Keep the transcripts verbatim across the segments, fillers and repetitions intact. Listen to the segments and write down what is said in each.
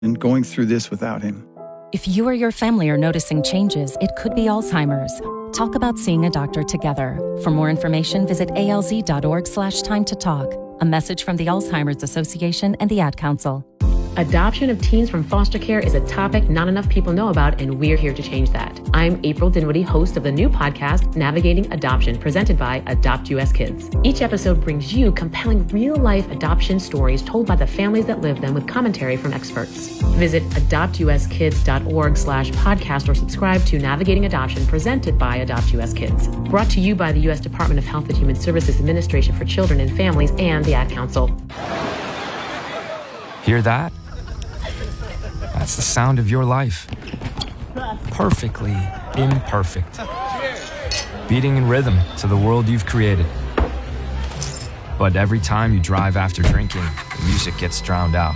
and going through this without him. If you or your family are noticing changes, it could be Alzheimer's. Talk about seeing a doctor together. For more information, visit alz.org slash time to talk. A message from the Alzheimer's Association and the Ad Council. Adoption of teens from foster care is a topic not enough people know about, and we're here to change that. I'm April Dinwiddie, host of the new podcast, Navigating Adoption, presented by Adopt U S Kids. Each episode brings you compelling real-life adoption stories told by the families that live them with commentary from experts. Visit adoptuskids.org slash podcast or subscribe to Navigating Adoption, presented by Adopt U S Kids. Brought to you by the U S Department of Health and Human Services Administration for Children and Families and the Ad Council. Hear that? That's the sound of your life. Perfectly imperfect. Beating in rhythm to the world you've created. But every time you drive after drinking, the music gets drowned out.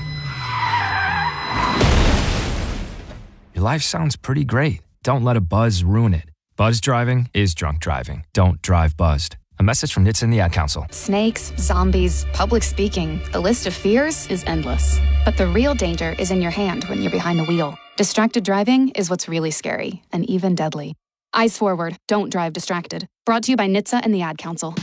Your life sounds pretty great. Don't let a buzz ruin it. Buzz driving is drunk driving. Don't drive buzzed. A message from N H T S A and the Ad Council. Snakes, zombies, public speaking. The list of fears is endless. But the real danger is in your hand when you're behind the wheel. Distracted driving is what's really scary and even deadly. Eyes forward. Don't drive distracted. Brought to you by N H T S A and the Ad Council.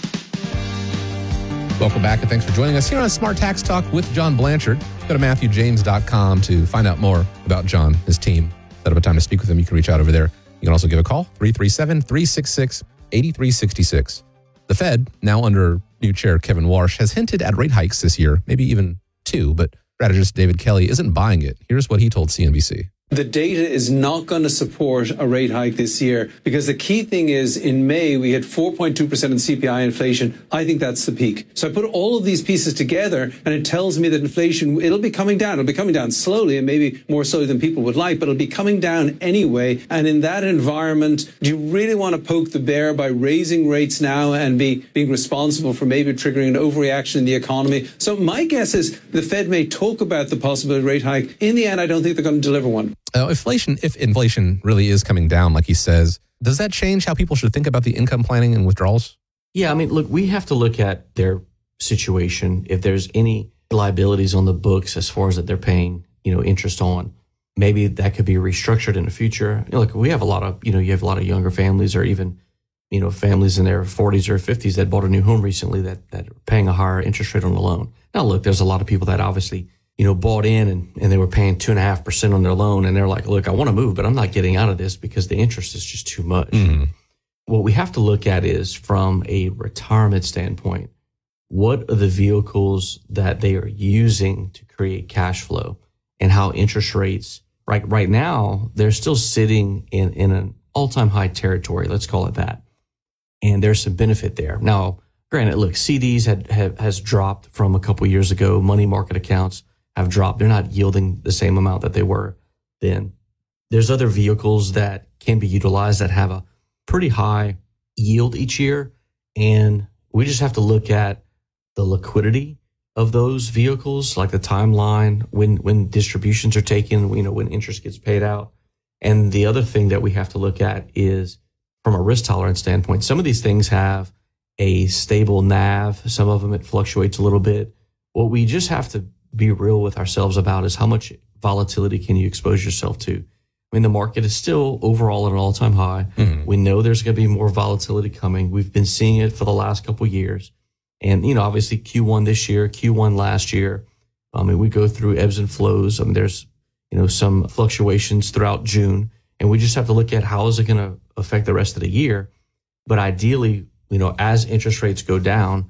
Welcome back, and thanks for joining us here on Smart Tax Talk with John Blanchard. Go to matthew james dot com to find out more about John, his team. Set up a time to speak with him. You can reach out over there. You can also give a call, three three seven, three six six, eight three six six. The Fed, now under new chair Kevin Warsh, has hinted at rate hikes this year, maybe even two, but strategist David Kelly isn't buying it. Here's what he told C N B C. The data is not going to support a rate hike this year because the key thing is in May we had four point two percent in C P I inflation. I think that's the peak. So I put all of these pieces together and it tells me that inflation, it'll be coming down. It'll be coming down slowly and maybe more slowly than people would like, but it'll be coming down anyway. And in that environment, do you really want to poke the bear by raising rates now and be being responsible for maybe triggering an overreaction in the economy? So my guess is the Fed may talk about the possibility of rate hike. In the end, I don't think they're going to deliver one. Uh, inflation, if inflation really is coming down, like he says, does that change how people should think about the income planning and withdrawals? Yeah, I mean, look, we have to look at their situation. If there's any liabilities on the books as far as that they're paying, you know, interest on, maybe that could be restructured in the future. You know, like we have a lot of, you know, you have a lot of younger families or even, you know, families in their forties or fifties that bought a new home recently that that are paying a higher interest rate on the loan. Now, look, there's a lot of people that obviously, you know, bought in and, and they were paying two and a half percent on their loan. And they're like, look, I want to move, but I'm not getting out of this because the interest is just too much. Mm-hmm. What we have to look at is from a retirement standpoint, what are the vehicles that they are using to create cash flow and how interest rates, right, right now, they're still sitting in, in an all-time high territory. Let's call it that. And there's some benefit there. Now, granted, look, C Ds had, have, has dropped from a couple years ago. Money market accounts have dropped. They're not yielding the same amount that they were then. There's other vehicles that can be utilized that have a pretty high yield each year. And we just have to look at the liquidity of those vehicles, like the timeline, when, when distributions are taken, you know, when interest gets paid out. And the other thing that we have to look at is from a risk tolerance standpoint, some of these things have a stable N A V. Some of them, it fluctuates a little bit. What we just have to be real with ourselves about is how much volatility can you expose yourself to? I mean, the market is still overall at an all-time high. Mm-hmm. We know there's going to be more volatility coming. We've been seeing it for the last couple of years. And, you know, obviously Q one this year, Q one last year. I mean, we go through ebbs and flows. I mean, there's, you know, some fluctuations throughout June. And we just have to look at how is it going to affect the rest of the year. But ideally, you know, as interest rates go down,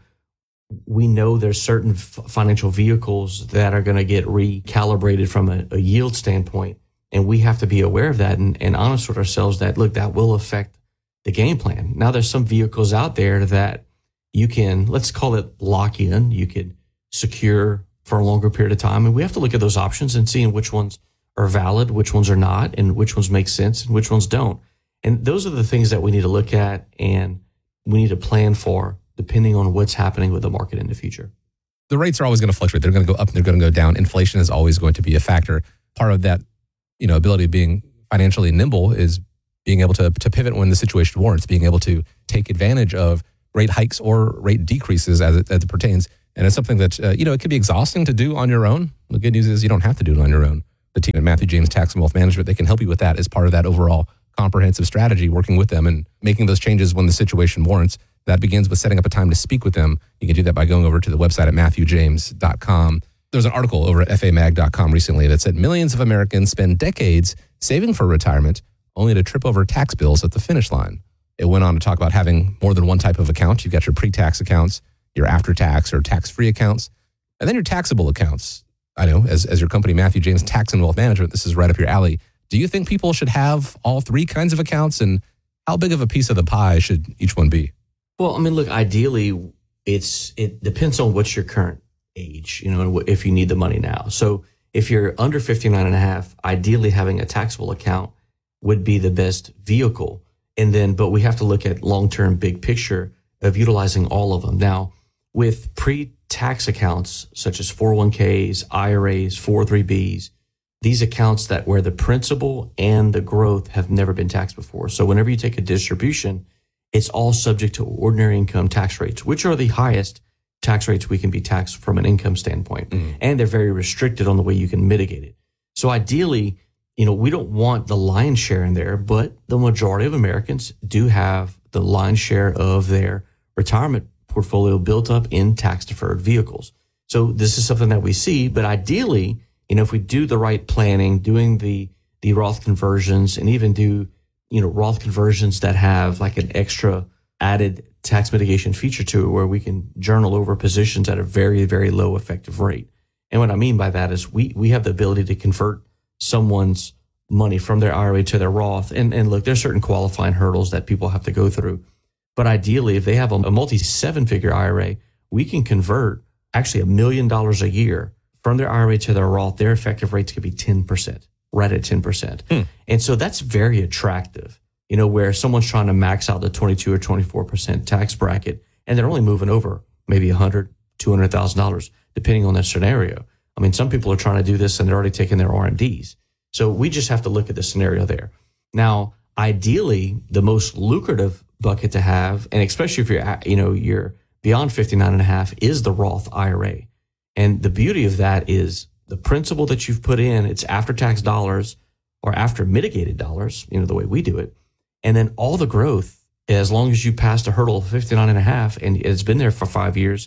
we know there's certain f- financial vehicles that are going to get recalibrated from a, a yield standpoint. And we have to be aware of that and, and honest with ourselves that, look, that will affect the game plan. Now, there's some vehicles out there that you can, let's call it lock in. You could secure for a longer period of time. And we have to look at those options and seeing which ones are valid, which ones are not, and which ones make sense and which ones don't. And those are the things that we need to look at and we need to plan for, depending on what's happening with the market in the future. The rates are always going to fluctuate. They're going to go up and they're going to go down. Inflation is always going to be a factor. Part of that, you know, ability of being financially nimble is being able to, to pivot when the situation warrants, being able to take advantage of rate hikes or rate decreases as it, as it pertains. And it's something that, uh, you know, it can be exhausting to do on your own. The good news is you don't have to do it on your own. the team at Matthew James Tax and Wealth Management. They can help you with that as part of that overall comprehensive strategy, working with them and making those changes when the situation warrants. That begins with setting up a time to speak with them. You can do that by going over to the website at matthew james dot com. There's an article over at f a mag dot com recently that said millions of Americans spend decades saving for retirement only to trip over tax bills at the finish line. It went on to talk about having more than one type of account. You've got your pre-tax accounts, your after-tax or tax-free accounts, and then your taxable accounts. I know, as, as your company, Matthew James Tax and Wealth Management, this is right up your alley. Do you think people should have all three kinds of accounts, and how big of a piece of the pie should each one be? Well, I mean, look, ideally, it's it depends on what's your current age, you know, if you need the money now. So if you're under fifty-nine and a half, ideally having a taxable account would be the best vehicle. And then, but we have to look at long-term big picture of utilizing all of them. Now, with pre-tax accounts, such as four oh one k's, I R As, four oh three b's, these accounts that where the principal and the growth have never been taxed before. So whenever you take a distribution, it's all subject to ordinary income tax rates, which are the highest tax rates we can be taxed from an income standpoint. Mm. And they're very restricted on the way you can mitigate it. So ideally, you know, we don't want the lion's share in there, but the majority of Americans do have the lion's share of their retirement portfolio built up in tax-deferred vehicles. So this is something that we see, but ideally, you know, if we do the right planning, doing the the Roth conversions, and even do, you know, Roth conversions that have like an extra added tax mitigation feature to it, where we can journal over positions at a very, very low effective rate. And what I mean by that is we we have the ability to convert someone's money from their I R A to their Roth. And, and look, there's certain qualifying hurdles that people have to go through. But ideally, if they have a, a multi seven figure I R A, we can convert actually a million dollars a year from their I R A to their Roth. Their effective rates could be ten percent, right at ten percent. Hmm. And so that's very attractive, you know, where someone's trying to max out the twenty-two or twenty-four percent tax bracket, and they're only moving over maybe one hundred thousand dollars, two hundred thousand dollars, depending on their scenario. I mean, some people are trying to do this and they're already taking their R and Ds. So we just have to look at the scenario there. Now, ideally, the most lucrative bucket to have, and especially if you're, you know, you're beyond fifty-nine and a half, is the Roth I R A. And the beauty of that is the principal that you've put in, it's after-tax dollars or after mitigated dollars, you know, the way we do it. And then all the growth, as long as you pass the hurdle of fifty-nine and a half, and it's been there for five years,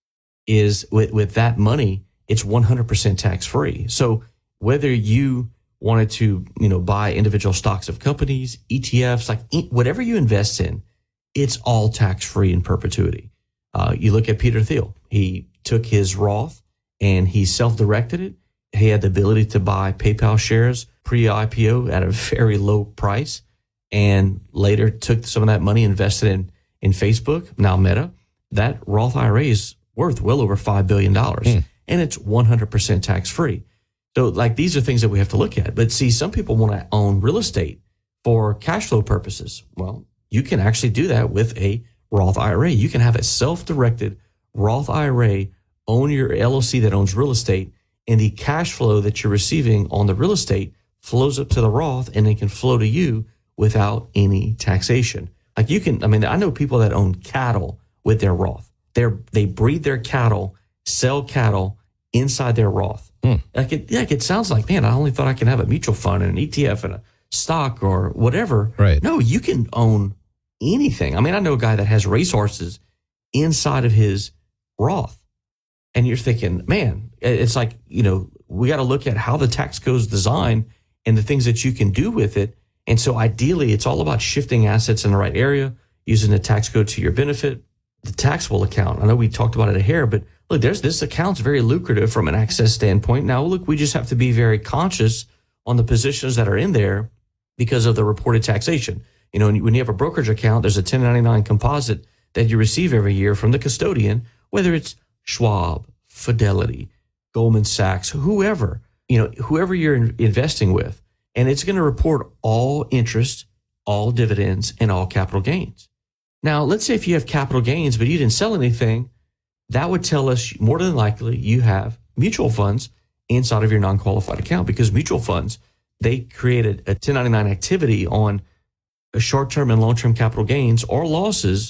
is with, with that money, it's one hundred percent tax-free. So whether you wanted to, you know, buy individual stocks of companies, E T Fs, like whatever you invest in, it's all tax-free in perpetuity. Uh, you look at Peter Thiel. He took his Roth and he self-directed it. He had the ability to buy PayPal shares pre-I P O at a very low price, and later took some of that money, invested in, in Facebook, now Meta. That Roth I R A is worth well over five billion dollars, mm. and it's one hundred percent tax-free. So like these are things that we have to look at. But see, some people want to own real estate for cash flow purposes. Well, you can actually do that with a Roth I R A. You can have a self-directed Roth I R A, own your L L C that owns real estate, and the cash flow that you're receiving on the real estate flows up to the Roth, and it can flow to you without any taxation. Like you can, I mean, I know people that own cattle with their Roth. They're, they breed their cattle, sell cattle inside their Roth. Mm. Like it, like it sounds like, man, I only thought I could have a mutual fund and an E T F and a stock or whatever. Right. No, you can own anything. I mean, I know a guy that has racehorses inside of his Roth. And you're thinking, man, it's like, you know, we got to look at how the tax code is designed and the things that you can do with it. And so ideally, it's all about shifting assets in the right area, using the tax code to your benefit. The taxable account, I know we talked about it a hair, but look, there's this account's very lucrative from an access standpoint. Now, look, we just have to be very conscious on the positions that are in there because of the reported taxation. You know, when you have a brokerage account, there's a ten ninety-nine composite that you receive every year from the custodian, whether it's Schwab, Fidelity, Goldman Sachs, whoever, you know, whoever you're investing with. And it's going to report all interest, all dividends, and all capital gains. Now, let's say if you have capital gains, but you didn't sell anything, that would tell us more than likely you have mutual funds inside of your non-qualified account, because mutual funds, they created a ten ninety-nine activity on a short-term and long-term capital gains or losses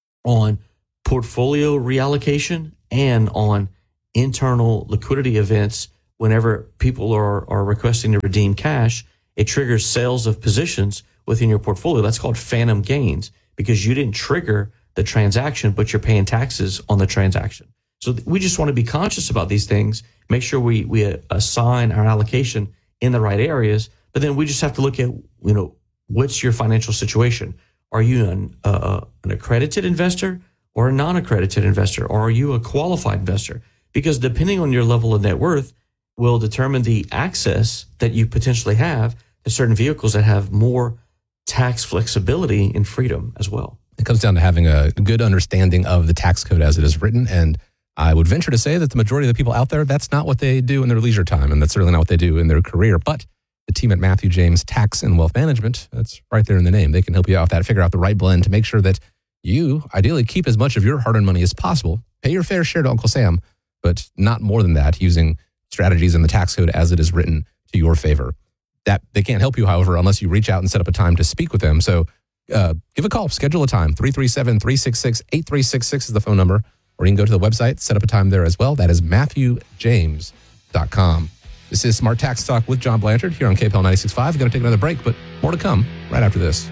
on portfolio reallocation and on internal liquidity events whenever people are, are requesting to redeem cash, it triggers sales of positions within your portfolio. That's called phantom gains because you didn't trigger the transaction, but you're paying taxes on the transaction. So we just want to be conscious about these things, make sure we, we assign our allocation in the right areas, but then we just have to look at, you know, what's your financial situation? Are you an, uh, an accredited investor or a non-accredited investor? Or are you a qualified investor? Because depending on your level of net worth will determine the access that you potentially have to certain vehicles that have more tax flexibility and freedom as well. It comes down to having a good understanding of the tax code as it is written. And I would venture to say that the majority of the people out there, that's not what they do in their leisure time. And that's certainly not what they do in their career. But the team at Matthew James Tax and Wealth Management, that's right there in the name. They can help you out with that, figure out the right blend to make sure that you ideally keep as much of your hard-earned money as possible. Pay your fair share to Uncle Sam, but not more than that, using strategies in the tax code as it is written to your favor. That they can't help you, however, unless you reach out and set up a time to speak with them. So uh, give a call, schedule a time. three three seven, three six six, eight three six six is the phone number. Or you can go to the website, set up a time there as well. That is matthew james dot com. This is Smart Tax Talk with John Blanchard here on K P L ninety-six point five. Going to take another break, but more to come right after this.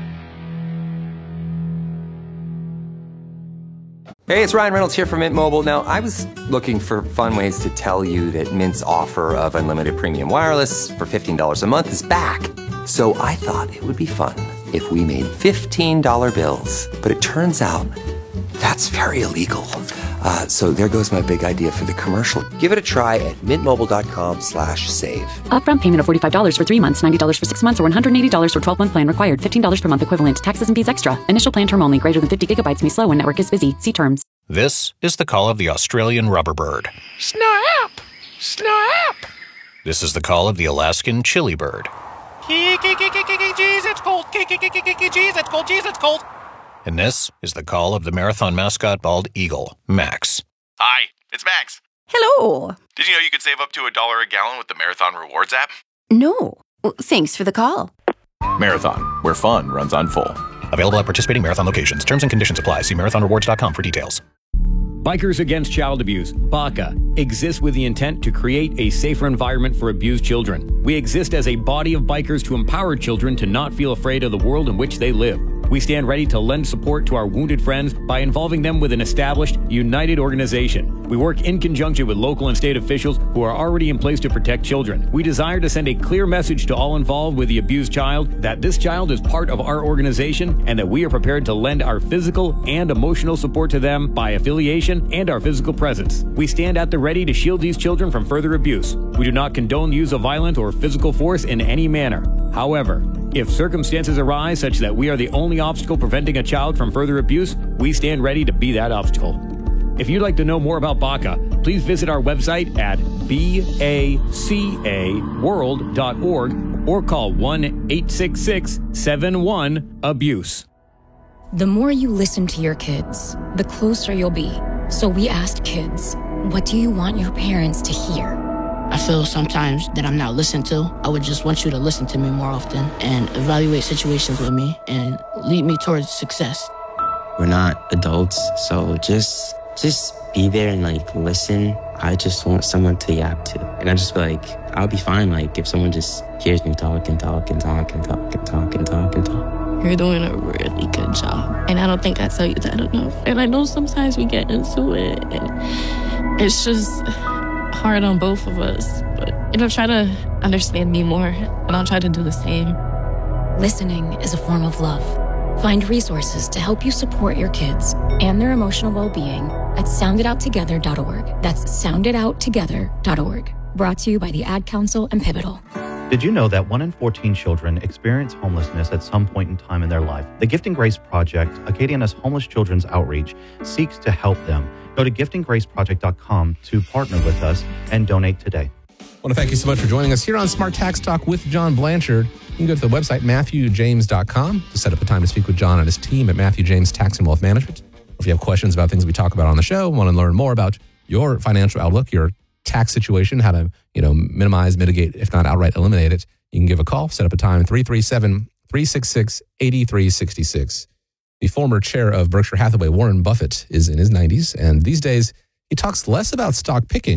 Hey, it's Ryan Reynolds here from Mint Mobile. Now, I was looking for fun ways to tell you that Mint's offer of unlimited premium wireless for fifteen dollars a month is back. So I thought it would be fun if we made fifteen dollar bills. But it turns out that's very illegal. Uh, so there goes my big idea for the commercial. Give it a try at mintmobile.com slash save. Upfront payment of forty-five dollars for three months, ninety dollars for six months, or one hundred eighty dollars for twelve-month plan required. fifteen dollars per month equivalent. Taxes and fees extra. Initial plan term only. Greater than fifty gigabytes may slow when network is busy. See terms. This is the call of the Australian rubberbird. Snap! Snap! This is the call of the Alaskan chili bird. Jeez, it's cold. Jeez, it's cold. Jeez, it's cold. And this is the call of the marathon mascot bald eagle, Max. Hi, it's Max. Hello. Did you know you could save up to a dollar a gallon with the Marathon Rewards app? No. Well, thanks for the call. Marathon, where fun runs on full. Available at participating Marathon locations. Terms and conditions apply. See marathon rewards dot com for details. Bikers Against Child Abuse, B A C A, exists with the intent to create a safer environment for abused children. We exist as a body of bikers to empower children to not feel afraid of the world in which they live. We stand ready to lend support to our wounded friends by involving them with an established, united organization. We work in conjunction with local and state officials who are already in place to protect children. We desire to send a clear message to all involved with the abused child that this child is part of our organization and that we are prepared to lend our physical and emotional support to them by affiliation and our physical presence. We stand at the ready to shield these children from further abuse. We do not condone the use of violent or physical force in any manner. However, if circumstances arise such that we are the only obstacle preventing a child from further abuse, we stand ready to be that obstacle. If you'd like to know more about B A C A, please visit our website at baca world dot org or call one eight six six, seven one, abuse. The more you listen to your kids, the closer you'll be. So we asked kids, what do you want your parents to hear? I feel sometimes that I'm not listened to. I would just want you to listen to me more often and evaluate situations with me and lead me towards success. We're not adults, so just just be there and like listen. I just want someone to yap to. And I just feel like I'll be fine like if someone just hears me talk and talk and talk and talk and talk and talk and talk. You're doing a really good job. And I don't think I tell you that enough. And I know sometimes we get into it and it's just hard on both of us, but you know, try to understand me more, and I'll try to do the same. Listening is a form of love. Find resources to help you support your kids and their emotional well-being at sound it out together dot org. That's sound it out together dot org. Brought to you by the Ad Council and Pivotal. Did you know that one in fourteen children experience homelessness at some point in time in their life? The Gifting Grace Project, Acadiana's homeless children's outreach, seeks to help them. Go to gifting grace project dot com to partner with us and donate today. I want to thank you so much for joining us here on Smart Tax Talk with John Blanchard. You can go to the website matthew james dot com to set up a time to speak with John and his team at Matthew James Tax and Wealth Management. Or if you have questions about things we talk about on the show, want to learn more about your financial outlook, your tax situation, how to, you know, minimize, mitigate, if not outright eliminate it, you can give a call, set up a time, three three seven, three six six, eight three six six. The former chair of Berkshire Hathaway, Warren Buffett, is in his nineties, and these days he talks less about stock picking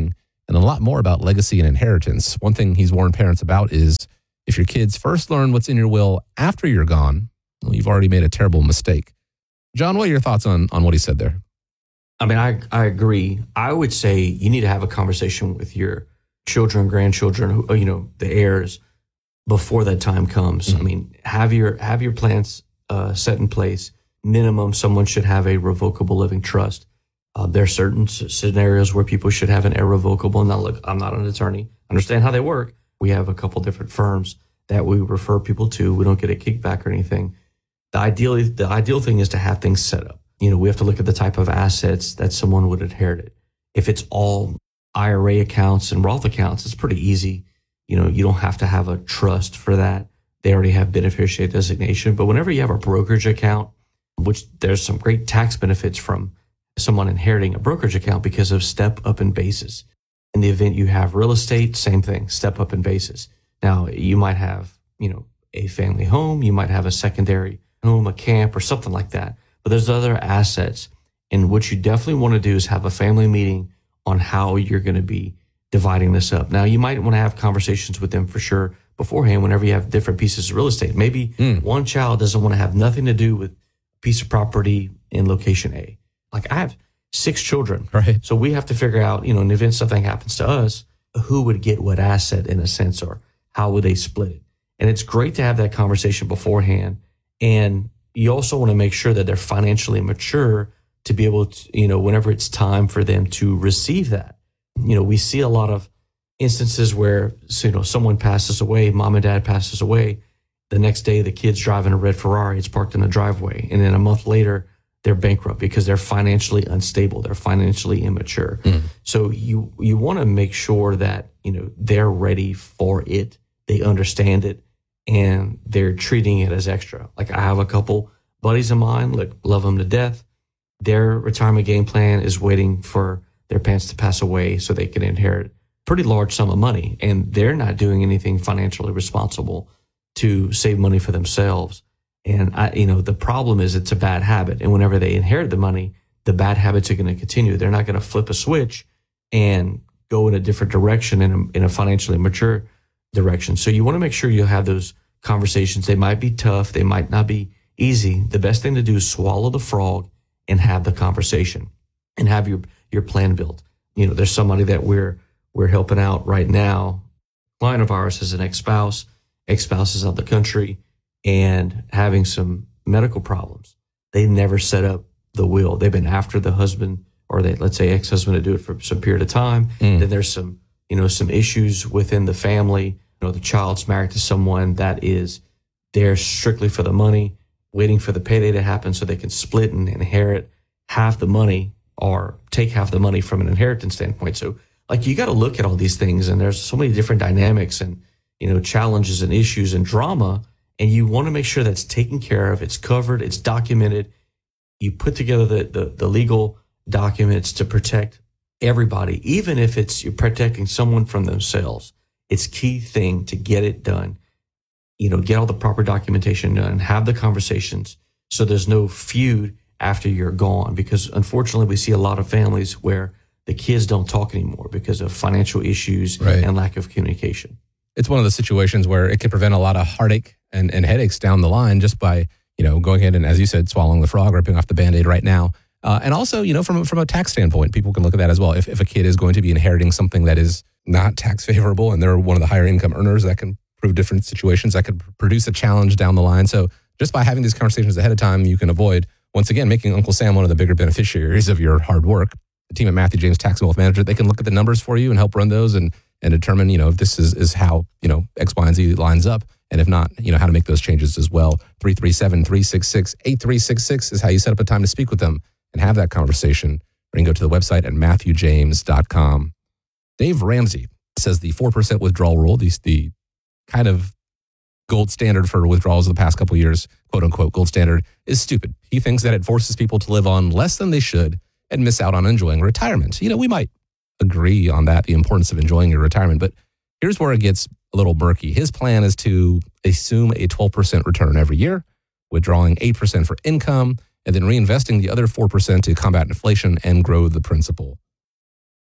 and a lot more about legacy and inheritance. One thing he's warned parents about is if your kids first learn what's in your will after you're gone, well, you've already made a terrible mistake. John, what are your thoughts on, on what he said there? I mean, I, I agree. I would say you need to have a conversation with your children, grandchildren, who, you know, the heirs before that time comes. Mm-hmm. I mean, have your have your plans uh, set in place. Minimum, someone should have a revocable living trust. Uh, there are certain s- scenarios where people should have an irrevocable. Now, look, I'm not an attorney. I understand how they work. We have a couple different firms that we refer people to. We don't get a kickback or anything. The ideal, the ideal thing is to have things set up. You know, we have to look at the type of assets that someone would inherit. If it's all I R A accounts and Roth accounts, it's pretty easy. You know, you don't have to have a trust for that. They already have beneficiary designation. But whenever you have a brokerage account, which there's some great tax benefits from someone inheriting a brokerage account because of step up in basis. In the event you have real estate, same thing, step up in basis. Now, you might have, you know, a family home, you might have a secondary home, a camp or something like that. But there's other assets. And what you definitely want to do is have a family meeting on how you're going to be dividing this up. Now, you might want to have conversations with them for sure beforehand whenever you have different pieces of real estate. Maybe mm. one child doesn't want to have nothing to do with a piece of property in location A. Like I have six children. Right. So we have to figure out, you know, in the event something happens to us, who would get what asset in a sense, or how would they split it? And it's great to have that conversation beforehand. And you also want to make sure that they're financially mature to be able to, you know, whenever it's time for them to receive that. You know, we see a lot of instances where, so, you know, someone passes away, mom and dad passes away. The next day, the kid's driving a red Ferrari. It's parked in the driveway. And then a month later, they're bankrupt because they're financially unstable. They're financially immature. Mm. So you, you want to make sure that, you know, they're ready for it. They understand it. And they're treating it as extra. Like I have a couple buddies of mine, like love them to death. Their retirement game plan is waiting for their parents to pass away so they can inherit a pretty large sum of money. And they're not doing anything financially responsible to save money for themselves. And I, you know, the problem is it's a bad habit. And whenever they inherit the money, the bad habits are going to continue. They're not going to flip a switch and go in a different direction in a, in a financially mature direction. So you want to make sure you have those conversations. They might be tough. They might not be easy. The best thing to do is swallow the frog and have the conversation and have your, your plan built. You know, there's somebody that we're, we're helping out right now. A client of ours is an ex-spouse. Ex-spouse is out of the country and having some medical problems. They never set up the will. They've been after the husband, or they, let's say ex-husband, to do it for some period of time. Mm. Then there's some, you know, some issues within the family. You know, the child's married to someone that is there strictly for the money, waiting for the payday to happen so they can split and inherit half the money or take half the money from an inheritance standpoint. So like you got to look at all these things, and there's so many different dynamics and, you know, challenges and issues and drama. And you want to make sure that's taken care of. It's covered. It's documented. You put together the, the, the legal documents to protect everybody, even if it's you're protecting someone from themselves. It's key thing to get it done. You know, get all the proper documentation done, have the conversations so there's no feud after you're gone. Because unfortunately, we see a lot of families where the kids don't talk anymore because of financial issues right. and lack of communication. It's one of the situations where it can prevent a lot of heartache and, and headaches down the line just by, you know, going ahead and, as you said, swallowing the frog, ripping off the Band-Aid right now. Uh, and also, you know, from, from a tax standpoint, people can look at that as well. If, if a kid is going to be inheriting something that is not tax favorable and they're one of the higher income earners, that can prove different situations, that could produce a challenge down the line. So just by having these conversations ahead of time, you can avoid, once again, making Uncle Sam one of the bigger beneficiaries of your hard work. The team at Matthew James Tax and Wealth Management, they can look at the numbers for you and help run those and and determine, you know, if this is, is how, you know, X, Y, and Z lines up. And if not, you know, how to make those changes as well. three three seven, three six six, eight three six six is how you set up a time to speak with them and have that conversation. Or you can go to the website at matthew james dot com. Dave Ramsey says the four percent withdrawal rule, the, the kind of gold standard for withdrawals of the past couple of years, quote unquote, gold standard, is stupid. He thinks that it forces people to live on less than they should and miss out on enjoying retirement. You know, we might agree on that, the importance of enjoying your retirement, but here's where it gets a little murky. His plan is to assume a twelve percent return every year, withdrawing eight percent for income, and then reinvesting the other four percent to combat inflation and grow the principal.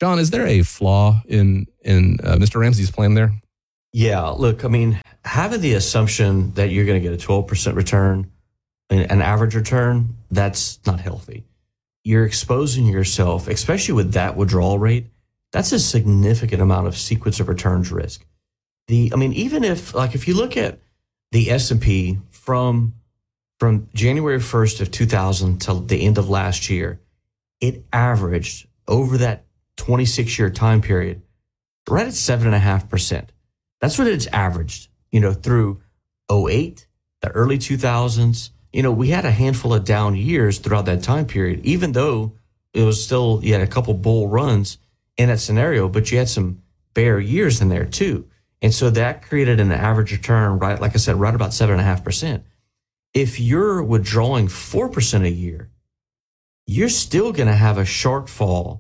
John, is there a flaw in in uh, Mister Ramsey's plan there? Yeah, look, I mean, having the assumption that you're going to get a twelve percent return, an average return, that's not healthy. You're exposing yourself, especially with that withdrawal rate, that's a significant amount of sequence of returns risk. The, I mean, even if, like, if you look at the S and P from, from January first of two thousand till the end of last year, it averaged over that twenty-six year time period, right at seven and a half percent. That's what it's averaged, you know, through oh eight, the early two thousands. You know, we had a handful of down years throughout that time period, even though it was still, you had a couple bull runs in that scenario, but you had some bear years in there too. And so that created an average return, right? Like I said, right about seven and a half percent. If you're withdrawing four percent a year, you're still going to have a shortfall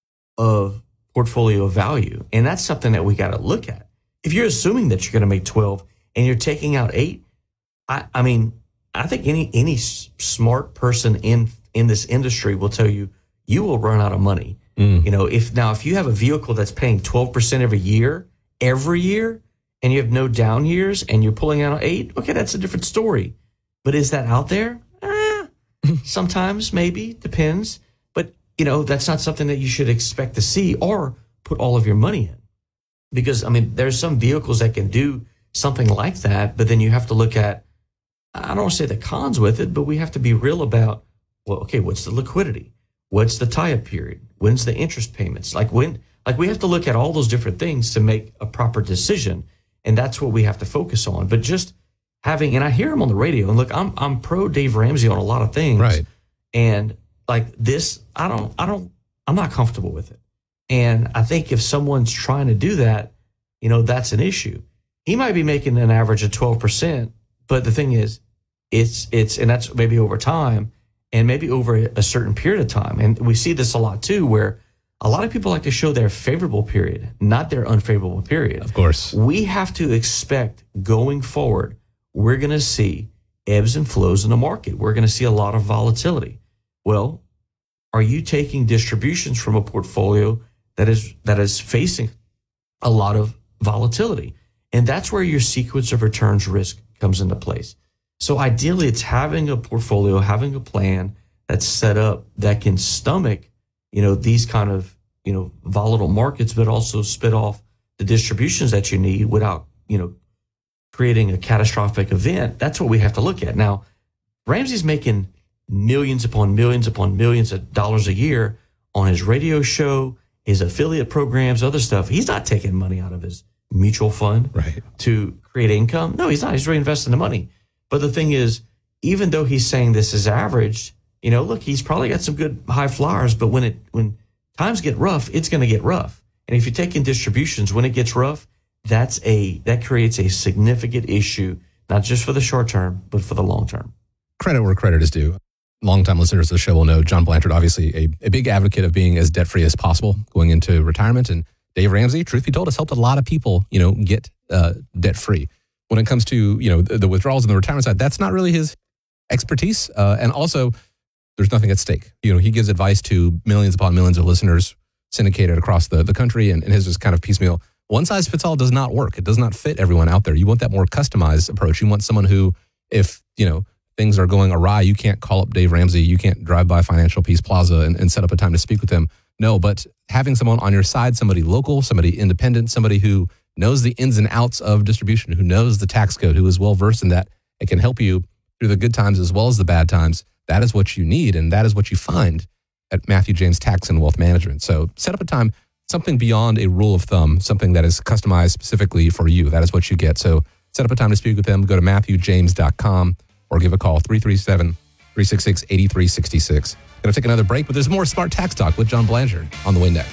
of portfolio value. And that's something that we got to look at. If you're assuming that you're going to make twelve and you're taking out eight, I, I mean, I think any any smart person in in this industry will tell you you will run out of money. Mm. You know, if now if you have a vehicle that's paying twelve percent every year, every year, and you have no down years and you're pulling out eight, okay, that's a different story. But is that out there? Eh, sometimes, maybe, depends. But, you know, that's not something that you should expect to see or put all of your money in. Because, I mean, there's some vehicles that can do something like that, but then you have to look at, I don't want to say the cons with it, but we have to be real about, well, okay, what's the liquidity? What's the tie-up period? When's the interest payments? Like when, like we have to look at all those different things to make a proper decision, and that's what we have to focus on. But just having, and I hear him on the radio, and look, I'm I'm pro Dave Ramsey on a lot of things, right? And like this, I don't, I don't, I'm not comfortable with it. And I think if someone's trying to do that, you know, that's an issue. He might be making an average of twelve percent. But the thing is, it's, it's, and that's maybe over time and maybe over a certain period of time. And we see this a lot too, where a lot of people like to show their favorable period, not their unfavorable period. Of course. We have to expect going forward, we're going to see ebbs and flows in the market. We're going to see a lot of volatility. Well, are you taking distributions from a portfolio that is, that is facing a lot of volatility? And that's where your sequence of returns risk comes into place. So ideally, it's having a portfolio, having a plan that's set up that can stomach, you know, these kind of, you know, volatile markets, but also spit off the distributions that you need without, you know, creating a catastrophic event. That's what we have to look at. Now, Ramsey's making millions upon millions upon millions of dollars a year on his radio show, his affiliate programs, other stuff. He's not taking money out of his mutual fund right. to create income. No, he's not. He's reinvesting the money. But the thing is, even though he's saying this is average, you know, look, he's probably got some good high flyers, but when it when times get rough, it's going to get rough. And if you take in distributions, when it gets rough, that's a that creates a significant issue, not just for the short term, but for the long term. Credit where credit is due. Longtime listeners of the show will know John Blanchard, obviously a, a big advocate of being as debt-free as possible going into retirement. And Dave Ramsey, truth be told, has helped a lot of people, you know, get uh, debt-free. When it comes to, you know, the, the withdrawals on the retirement side, that's not really his expertise. Uh, and also, there's nothing at stake. You know, he gives advice to millions upon millions of listeners syndicated across the, the country, and, and his is kind of piecemeal. One size fits all does not work. It does not fit everyone out there. You want that more customized approach. You want someone who, if, you know, things are going awry, you can't call up Dave Ramsey. You can't drive by Financial Peace Plaza and, and set up a time to speak with him. No, but having someone on your side, somebody local, somebody independent, somebody who knows the ins and outs of distribution, who knows the tax code, who is well-versed in that, and can help you through the good times as well as the bad times, that is what you need, and that is what you find at Matthew James Tax and Wealth Management. So set up a time, something beyond a rule of thumb, something that is customized specifically for you. That is what you get. So set up a time to speak with them. Go to matthew james dot com or give a call, three three seven, three six six, eight three six six. Going to take another break, but there's more Smart Tax Talk with John Blanchard on the way next.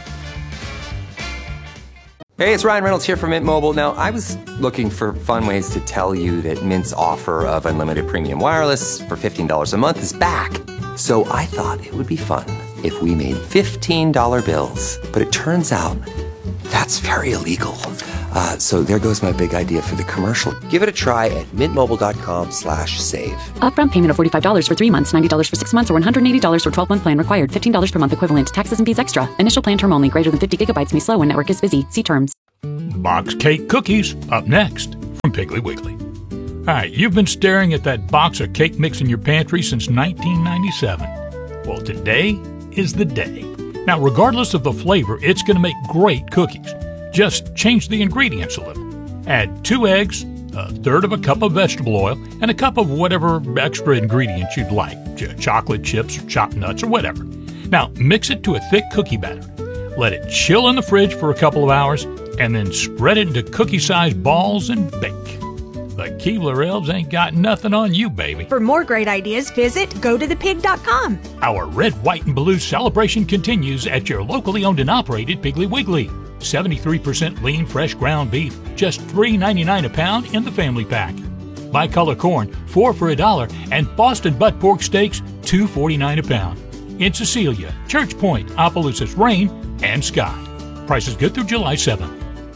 Hey, it's Ryan Reynolds here from Mint Mobile. Now, I was looking for fun ways to tell you that Mint's offer of unlimited premium wireless for fifteen dollars a month is back. So I thought it would be fun if we made fifteen dollar bills. But it turns out that's very illegal. Uh, so there goes my big idea for the commercial. Give it a try at mintmobile.com slash save. Upfront payment of forty-five dollars for three months, ninety dollars for six months, or one hundred eighty dollars for twelve-month plan required. fifteen dollars per month equivalent. Taxes and fees extra. Initial plan term only. Greater than fifty gigabytes may slow when network is busy. See terms. Box Cake Cookies, up next from Piggly Wiggly. All right, you've been staring at that box of cake mix in your pantry since nineteen ninety-seven. Well, today is the day. Now, regardless of the flavor, it's going to make great cookies. Just change the ingredients a little. Add two eggs, a third of a cup of vegetable oil, and a cup of whatever extra ingredients you'd like, ch- chocolate chips or chopped nuts or whatever. Now, mix it to a thick cookie batter. Let it chill in the fridge for a couple of hours, and then spread it into cookie-sized balls and bake. The Keebler Elves ain't got nothing on you, baby. For more great ideas, visit go to the pig dot com. Our red, white, and blue celebration continues at your locally owned and operated Piggly Wiggly. seventy-three percent lean, fresh ground beef, just three ninety-nine a pound in the family pack. Bicolor corn, four for a dollar, and Boston butt pork steaks, two forty-nine a pound. In Cecilia, Church Point, Opelousas, Rain, and Scott. Prices good through July seventh.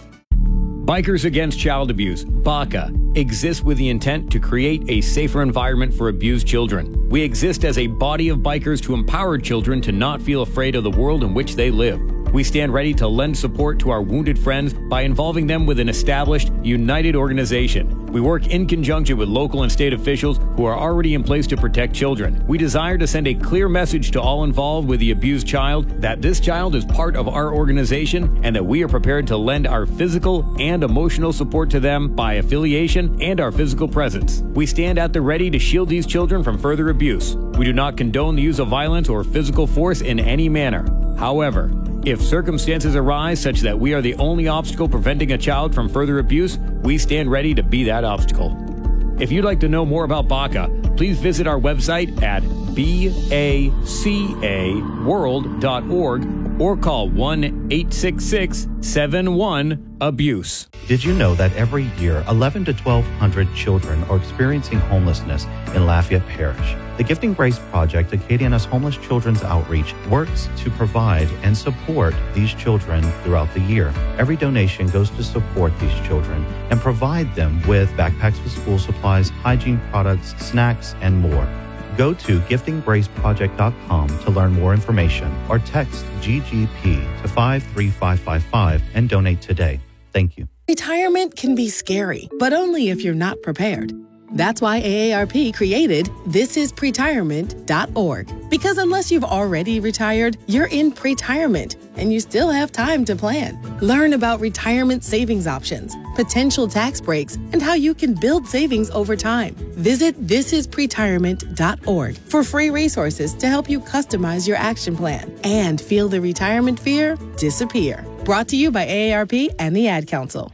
Bikers Against Child Abuse, BACA, exists with the intent to create a safer environment for abused children. We exist as a body of bikers to empower children to not feel afraid of the world in which they live. We stand ready to lend support to our wounded friends by involving them with an established, united organization. We work in conjunction with local and state officials who are already in place to protect children. We desire to send a clear message to all involved with the abused child that this child is part of our organization and that we are prepared to lend our physical and emotional support to them by affiliation and our physical presence. We stand at the ready to shield these children from further abuse. We do not condone the use of violence or physical force in any manner. However, if circumstances arise such that we are the only obstacle preventing a child from further abuse, we stand ready to be that obstacle. If you'd like to know more about BACA, please visit our website at baca world dot org or call one eight six six seven one abuse. Did you know that every year eleven to twelve hundred children are experiencing homelessness in Lafayette Parish? The Gifting Grace Project, Acadiana's Homeless Children's Outreach, works to provide and support these children throughout the year. Every donation goes to support these children and provide them with backpacks with school supplies, hygiene products, snacks, and more. Go to gifting grace project dot com to learn more information or text G G P to five three five five five and donate today. Thank you. Retirement can be scary, but only if you're not prepared. That's why A A R P created this is pretirement dot org. Because unless you've already retired, you're in pretirement and you still have time to plan. Learn about retirement savings options, potential tax breaks, and how you can build savings over time. Visit this is pretirement dot org for free resources to help you customize your action plan and feel the retirement fear disappear. Brought to you by A A R P and the Ad Council.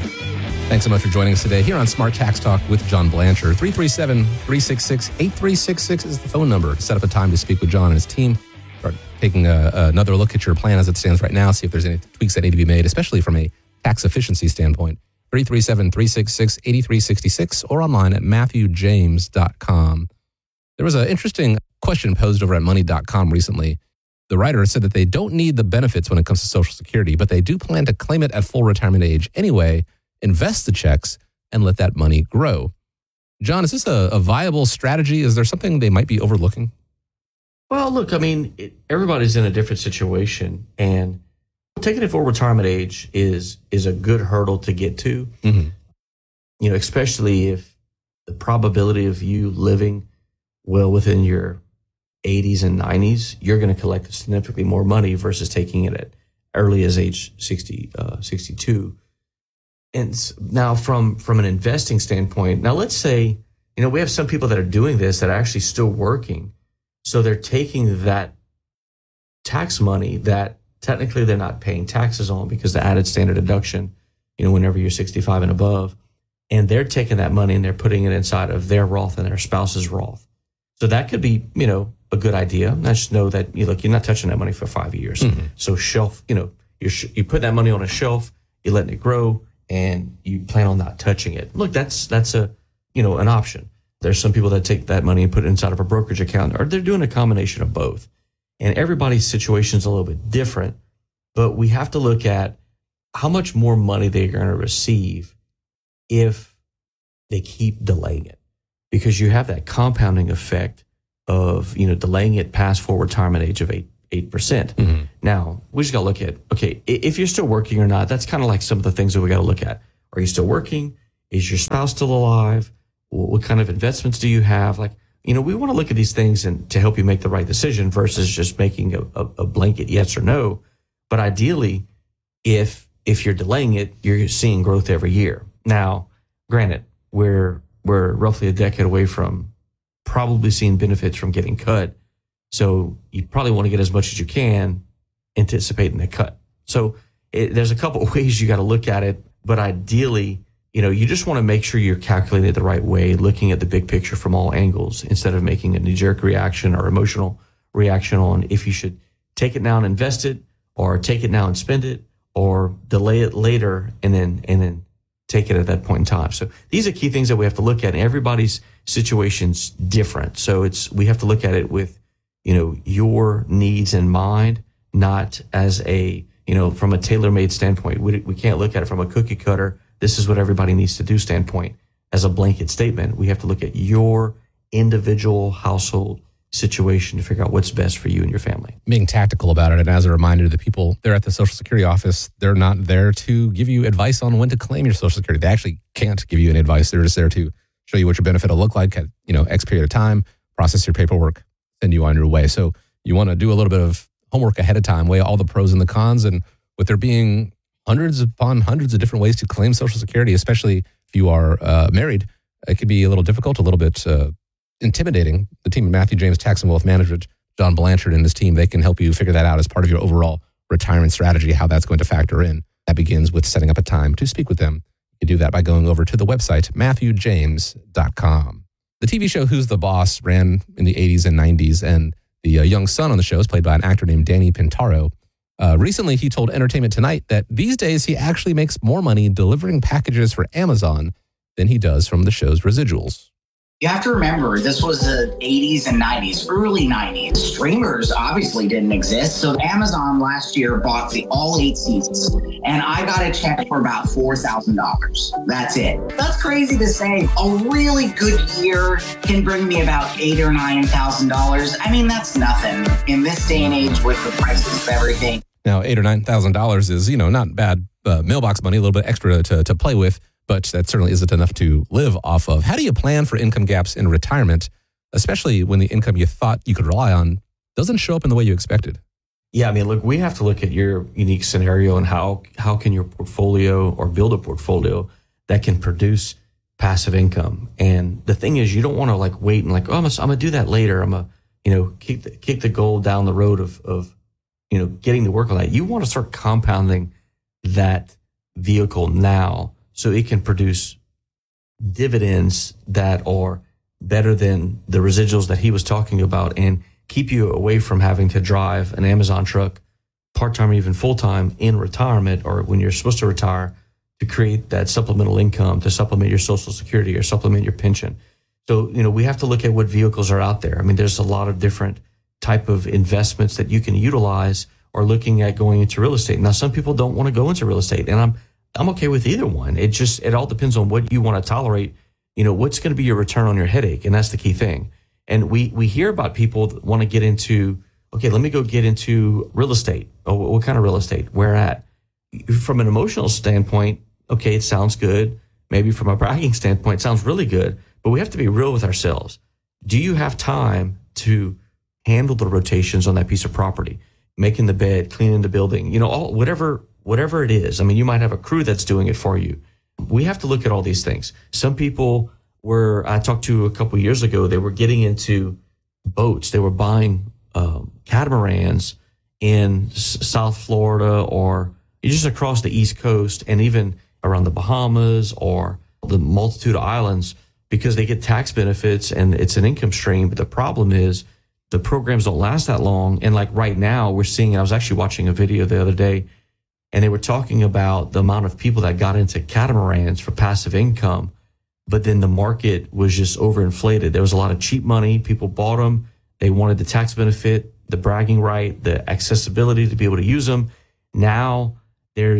Thanks so much for joining us today here on Smart Tax Talk with John Blanchard. three three seven, three six six, eight three six six is the phone number to set up a time to speak with John and his team. Start taking a, another look at your plan as it stands right now, see if there's any tweaks that need to be made, especially from a tax efficiency standpoint. three three seven, three six six, eight three six six or online at matthew james dot com. There was an interesting question posed over at money dot com recently. The writer said that they don't need the benefits when it comes to Social Security, but they do plan to claim it at full retirement age anyway, invest the checks, and let that money grow. John, is this a, a viable strategy? Is there something they might be overlooking? Well, look, I mean, it, everybody's in a different situation, and taking it full retirement age is is a good hurdle to get to. Mm-hmm. You know, especially if the probability of you living well within your eighties and nineties, you're going to collect significantly more money versus taking it at early as age sixty, uh, sixty-two. And now from, from an investing standpoint, now let's say, you know, we have some people that are doing this that are actually still working. So they're taking that tax money that technically they're not paying taxes on because the added standard deduction, you know, whenever you're sixty-five and above, and they're taking that money and they're putting it inside of their Roth and their spouse's Roth. So that could be, you know, a good idea. I just know that, you know, look, you're not touching that money for five years. Mm-hmm. So shelf, you know, you're, you put that money on a shelf, you're letting it grow, and you plan on not touching it. Look, that's that's a, you know, an option. There's some people that take that money and put it inside of a brokerage account, or they're doing a combination of both. And everybody's situation is a little bit different, but we have to look at how much more money they're going to receive if they keep delaying it, because you have that compounding effect of, you know, delaying it past full retirement age of eight, eight percent. Mm-hmm. Now, we just got to look at, okay, if you're still working or not, that's kind of like some of the things that we got to look at. Are you still working? Is your spouse still alive? What kind of investments do you have? Like, you know, we want to look at these things and to help you make the right decision versus just making a, a, a blanket yes or no. But ideally, if if you're delaying it, you're seeing growth every year. Now, granted, we're we're roughly a decade away from probably seeing benefits from getting cut. So you probably want to get as much as you can, anticipating the cut. So it, there's a couple of ways you got to look at it, but ideally, you know, you just want to make sure you're calculating it the right way, looking at the big picture from all angles instead of making a knee-jerk reaction or emotional reaction on if you should take it now and invest it, or take it now and spend it, or delay it later and then and then take it at that point in time. So these are key things that we have to look at. And everybody's situation's different. So it's we have to look at it with, you know, your needs in mind, not as a, you know, from a tailor-made standpoint. We we can't look at it from a cookie cutter, this is what everybody needs to do standpoint as a blanket statement. We have to look at your individual household situation to figure out what's best for you and your family. Being tactical about it, and as a reminder to the people there at the Social Security office, they're not there to give you advice on when to claim your Social Security. They actually can't give you any advice. They're just there to show you what your benefit will look like at, you know, X period of time, process your paperwork, send you on your way. So you want to do a little bit of homework ahead of time, weigh all the pros and the cons, and with there being hundreds upon hundreds of different ways to claim Social Security, especially if you are uh, married, it could be a little difficult, a little bit uh, intimidating. The team at Matthew James Tax and Wealth Management, John Blanchard and his team, they can help you figure that out as part of your overall retirement strategy, how that's going to factor in. That begins with setting up a time to speak with them. You do that by going over to the website, matthew james dot com. The T V show Who's the Boss ran in the eighties and nineties, and the uh, young son on the show is played by an actor named Danny Pintaro. Uh, recently, he told Entertainment Tonight that these days he actually makes more money delivering packages for Amazon than he does from the show's residuals. You have to remember, this was the eighties and nineties, early nineties. Streamers obviously didn't exist, so Amazon last year bought the all eight seasons, and I got a check for about four thousand dollars. That's it. That's crazy to say. A really good year can bring me about eight or nine thousand dollars. I mean, that's nothing in this day and age with the prices of everything. Now, eight or nine thousand dollars is, you know, not bad uh, mailbox money, a little bit extra to, to play with, but that certainly isn't enough to live off of. How do you plan for income gaps in retirement, especially when the income you thought you could rely on doesn't show up in the way you expected? Yeah, I mean, look, we have to look at your unique scenario and how how can your portfolio or build a portfolio that can produce passive income. And the thing is, you don't want to like wait and like, oh, I'm gonna, I'm gonna do that later. I'm gonna, you know, kick the, kick the goal down the road of of you know getting to work on that. You want to start compounding that vehicle now, so it can produce dividends that are better than the residuals that he was talking about and keep you away from having to drive an Amazon truck part-time or even full-time in retirement or when you're supposed to retire to create that supplemental income to supplement your Social Security or supplement your pension. So, you know, we have to look at what vehicles are out there. I mean, there's a lot of different type of investments that you can utilize or looking at going into real estate. Now, some people don't want to go into real estate, and I'm I'm okay with either one. It just, it all depends on what you want to tolerate. You know, what's going to be your return on your headache? And that's the key thing. And we, we hear about people that want to get into, okay, let me go get into real estate. Oh, what kind of real estate? Where at? From an emotional standpoint, okay, it sounds good. Maybe from a bragging standpoint, it sounds really good, but we have to be real with ourselves. Do you have time to handle the rotations on that piece of property? Making the bed, cleaning the building, you know, all, whatever, whatever it is. I mean, you might have a crew that's doing it for you. We have to look at all these things. Some people were, I talked to a couple of years ago, they were getting into boats. They were buying um, catamarans in S- South Florida or just across the East Coast and even around the Bahamas or the multitude of islands because they get tax benefits and it's an income stream. But the problem is the programs don't last that long. And like right now we're seeing, I was actually watching a video the other day and they were talking about the amount of people that got into catamarans for passive income, but then the market was just overinflated. There was a lot of cheap money. People bought them. They wanted the tax benefit, the bragging right, the accessibility to be able to use them. Now there's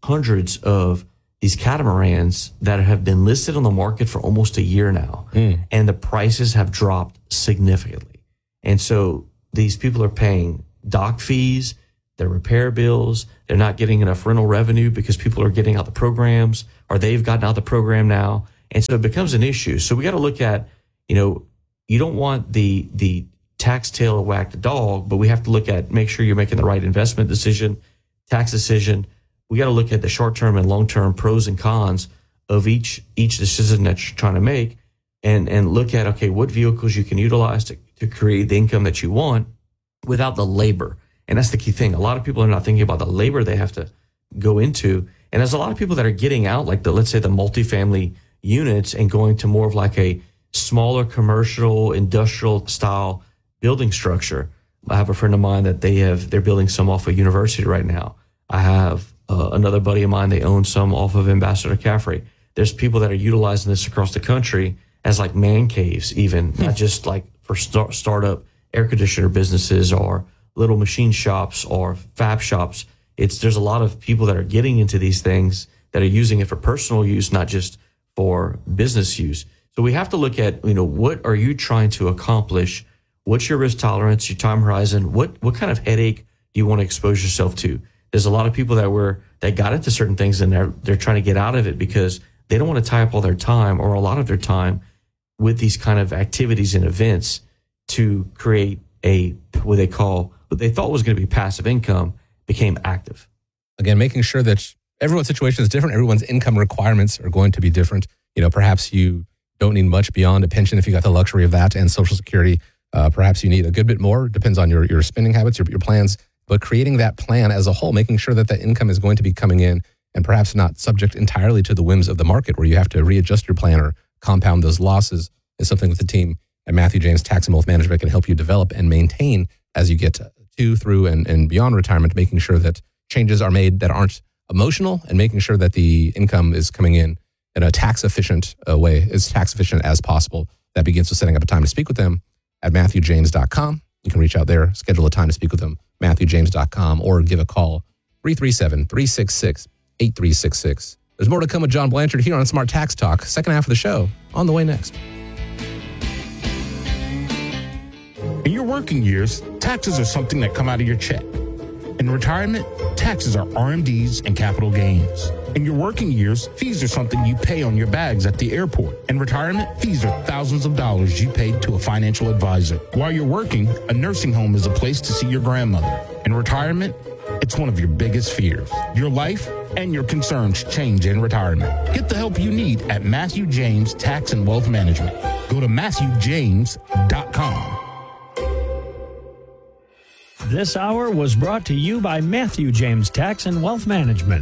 hundreds of these catamarans that have been listed on the market for almost a year now, mm. and the prices have dropped significantly. And so these people are paying dock fees, their repair bills, they're not getting enough rental revenue because people are getting out the programs, or they've gotten out the program now. And so it becomes an issue. So we got to look at, you know, you don't want the the tax tail to whack the dog, but we have to look at, make sure you're making the right investment decision, tax decision. We got to look at the short-term and long-term pros and cons of each each decision that you're trying to make, and and look at, okay, what vehicles you can utilize to, to create the income that you want without the labor. And that's the key thing. A lot of people are not thinking about the labor they have to go into. And there's a lot of people that are getting out, like the, let's say the multifamily units, and going to more of like a smaller commercial, industrial style building structure. I have a friend of mine that they have, they're building some off a university right now. I have uh, another buddy of mine, they own some off of Ambassador Caffrey. There's people that are utilizing this across the country as like man caves, even, not just like for start, startup air conditioner businesses or little machine shops or fab shops. It's, there's a lot of people that are getting into these things that are using it for personal use, not just for business use. So we have to look at, you know, what are you trying to accomplish? What's your risk tolerance, your time horizon? What what kind of headache do you want to expose yourself to? There's a lot of people that were that got into certain things and they're they're trying to get out of it because they don't want to tie up all their time or a lot of their time with these kind of activities and events to create a what they call what they thought was going to be passive income became active. Again, making sure that everyone's situation is different. Everyone's income requirements are going to be different. You know, perhaps you don't need much beyond a pension if you got the luxury of that and Social Security. Uh, perhaps you need a good bit more. Depends on your, your spending habits, your, your plans. But creating that plan as a whole, making sure that that income is going to be coming in and perhaps not subject entirely to the whims of the market where you have to readjust your plan or compound those losses is something that the team at Matthew James Tax and Wealth Management can help you develop and maintain as you get to, through, and, and beyond retirement, making sure that changes are made that aren't emotional and making sure that the income is coming in in a tax efficient uh, way, as tax efficient as possible. That begins with setting up a time to speak with them at matthew james dot com. You can reach out there, schedule a time to speak with them, matthew james dot com, or give a call, three three seven, three six six, eight three six six. There's more to come with John Blanchard here on Smart Tax Talk. Second half of the show on the way next. In your working years, taxes are something that come out of your check. In retirement, taxes are R M Ds and capital gains. In your working years, fees are something you pay on your bags at the airport. In retirement, fees are thousands of dollars you paid to a financial advisor. While you're working, a nursing home is a place to see your grandmother. In retirement, it's one of your biggest fears. Your life and your concerns change in retirement. Get the help you need at Matthew James Tax and Wealth Management. Go to matthew james dot com. This hour was brought to you by Matthew James Tax and Wealth Management.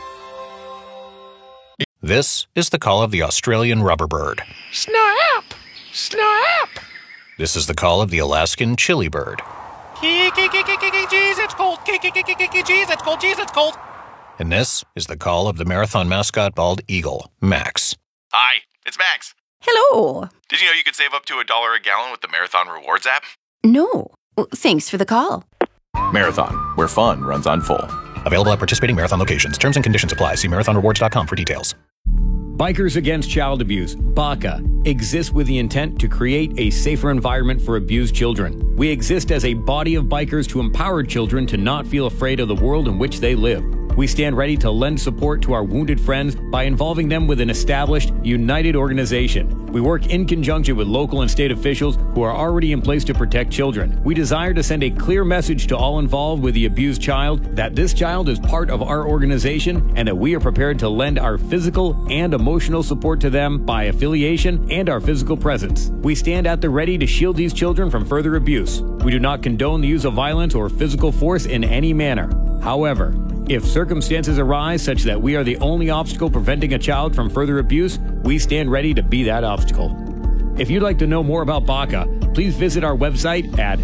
This is the call of the Australian rubberbird. Snap! Snap! This is the call of the Alaskan chilibird. Jeez, it's cold. Jeez, it's cold. Jeez, it's cold. And this is the call of the marathon mascot bald eagle, Max. Hi, it's Max. Hello. Did you know you could save up to a dollar a gallon with the Marathon Rewards app? No. Thanks for the call. Marathon, where fun runs on full. Available at participating Marathon locations. Terms and conditions apply. See marathon rewards dot com for details. Bikers Against Child Abuse, BACA, exists with the intent to create a safer environment for abused children. We exist as a body of bikers to empower children to not feel afraid of the world in which they live. We stand ready to lend support to our wounded friends by involving them with an established, united organization. We work in conjunction with local and state officials who are already in place to protect children. We desire to send a clear message to all involved with the abused child that this child is part of our organization and that we are prepared to lend our physical and emotional support to them by affiliation and our physical presence. We stand at the ready to shield these children from further abuse. We do not condone the use of violence or physical force in any manner. However, if circumstances arise such that we are the only obstacle preventing a child from further abuse, we stand ready to be that obstacle. If you'd like to know more about BACA, please visit our website at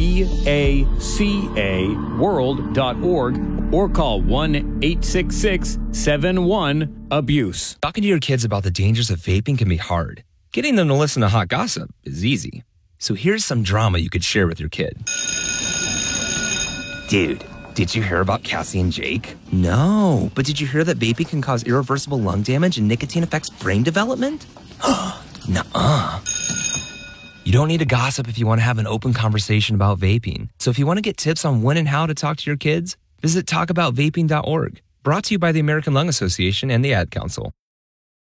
baca world dot org or call one eight six six, seven one, abuse. Talking to your kids about the dangers of vaping can be hard. Getting them to listen to hot gossip is easy. So here's some drama you could share with your kid. Dude. Did you hear about Cassie and Jake? No, but did you hear that vaping can cause irreversible lung damage and nicotine affects brain development? Nuh-uh. You don't need to gossip if you want to have an open conversation about vaping. So if you want to get tips on when and how to talk to your kids, visit talk about vaping dot org. Brought to you by the American Lung Association and the Ad Council.